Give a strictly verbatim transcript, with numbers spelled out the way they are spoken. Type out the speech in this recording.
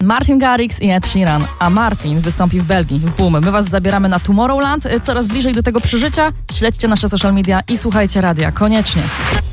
Martin Garrix i Ed Sheeran, a Martin wystąpi w Belgii, w Boom. My was zabieramy na Tomorrowland, coraz bliżej do tego przeżycia. Śledźcie nasze social media i słuchajcie radia, koniecznie.